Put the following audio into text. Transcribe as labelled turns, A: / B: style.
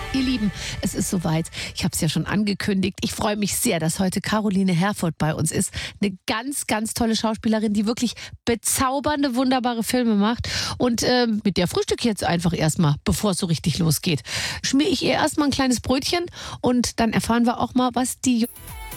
A: Ihr Lieben, es ist soweit. Ich habe es ja schon angekündigt. Ich freue mich sehr, dass heute Caroline Herfurth bei uns ist. Eine ganz, ganz tolle Schauspielerin, die wirklich bezaubernde, wunderbare Filme macht. Und mit der frühstück ich jetzt einfach erstmal, bevor es so richtig losgeht. Schmier ich ihr erstmal ein kleines Brötchen und dann erfahren wir auch mal, was die